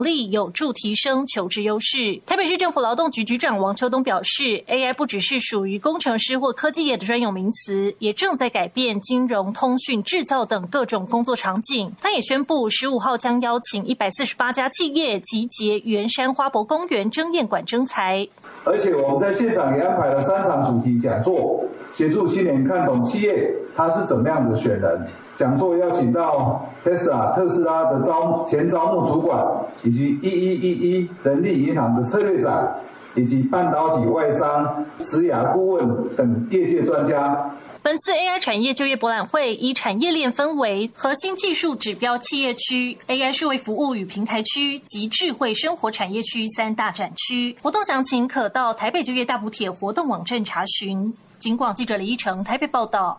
力有助提升求职优势。台北市政府劳动局局长王秋东表示 ，AI 不只是属于工程师或科技业的专有名词，也正在改变金融、通讯、制造等各种工作场景。他也宣布15号将邀请148家企业集结圆山花博公园争验馆征才。 而且我们在现场也安排了3场主题讲座，协助青年看懂企业它是怎么样子选人。讲座邀请到特斯拉的前招募主管，以及1111人力银行的策略长，以及半导体外商、职涯顾问等业界专家。 本次 AI 产业就业博览会以产业链分为核心技术指标企业区、AI 数位服务与平台区及智慧生活产业区3大展区。活动详情可到台北就业大补帖活动网站查询。警广记者李依成台北报道。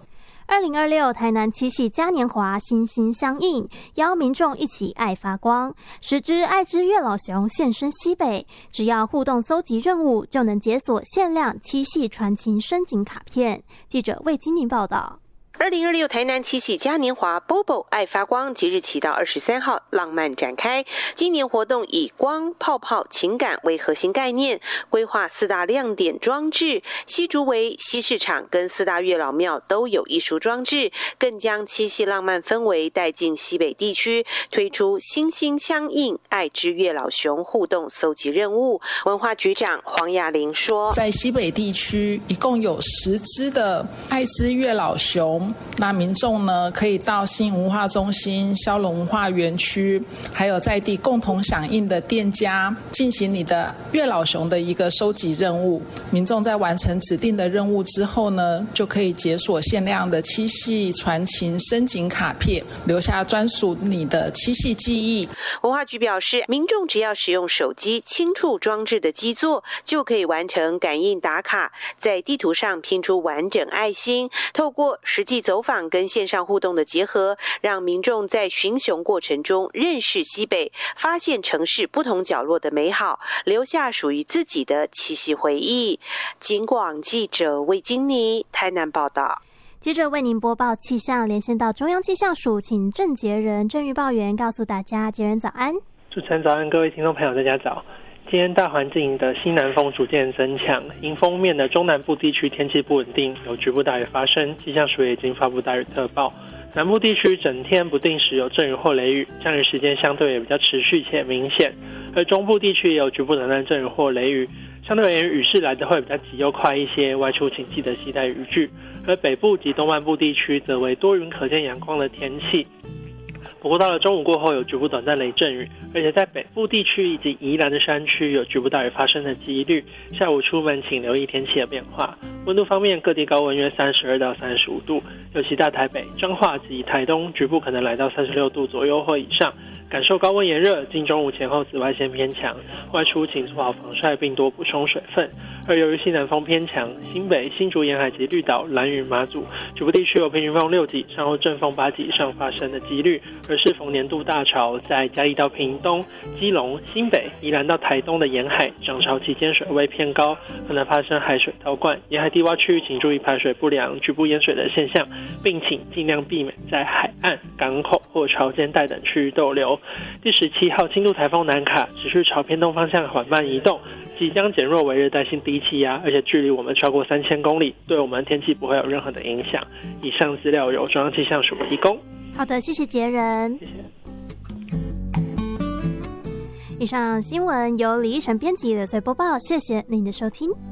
2026台南七夕嘉年华心心相印，邀民众一起爱发光。10只爱之月老熊现身西北，只要互动搜集任务，就能解锁限量七夕传情深景卡片。记者魏金宁报道。 2026台南七夕嘉年华 Bobo 爱发光即日起到23号浪漫展开。今年活动以光、泡泡、情感为核心概念，规划4大亮点装置，西竹围、西市场跟4大月老庙都有艺术装置，更将七夕浪漫氛围带进西北地区，推出心心相印爱之月老熊互动搜集任务。文化局长黄雅玲说， 在西北地区一共有10只的爱之月老熊，那民众呢可以到新文化中心、骁龙文化园区，还有在地共同响应的店家进行你的月老熊的一个收集任务。民众在完成指定的任务之后呢，就可以解锁限量的七夕传情深景卡片，留下专属你的七夕记忆。 文化局表示，民众只要使用手机轻触装置的基座，就可以完成感应打卡，在地图上拼出完整爱心，透过实际走访跟线上互动的结合，让民众在寻熊过程中认识西北，发现城市不同角落的美好，留下属于自己的七夕回忆。警广记者魏金妮台南报道。 接着为您播报气象，连线到中央气象署，请郑杰仁郑预报员告诉大家。杰仁早安。 主持人早安，各位听众朋友大家早。今天大环境的西南风逐渐增强，迎风面的中南部地区天气不稳定，有局部大雨发生，气象署也已经发布大雨特报。南部地区整天不定时有阵雨或雷雨，降雨时间相对也比较持续且明显，而中部地区也有局部短暂阵雨或雷雨，相对而言雨势来得会比较急又快一些，外出请记得携带雨具。而北部及东半部地区则为多云可见阳光的天气。不过到了中午过后有局部短暂雷阵雨，而且在北部地区以及宜兰的山区有局部大雨发生的几率，下午出门请留意天气的变化。温度方面，各地高温约32到35度，尤其大台北、彰化及台东局部可能来到36度左右或以上，感受高温炎热。近中午前后紫外线偏强，外出请做好防晒并多补充水分。而由于西南风偏强，新北、新竹沿海及绿岛、兰屿、马祖局部地区有平均风6级，然后阵风8级以上发生的几率。而适逢年度大潮，在嘉义到屏东、基隆、新北、宜兰到台东的沿海涨潮期间水位偏高，可能发生海水倒灌，沿海低洼区域请注意排水不良、局部淹水的现象，并请尽量避免在海岸、港口或潮间带等区域逗留。第17号轻度台风南卡持续朝偏东方向缓慢移动，即将减弱为热带性低气压，而且距离我们超过3000公里，对我们天气不会有任何的影响。以上资料由中央气象署提供。 好的，谢谢杰仁。 谢谢。 以上新闻由李依晨编辑的随播报，谢谢您的收听。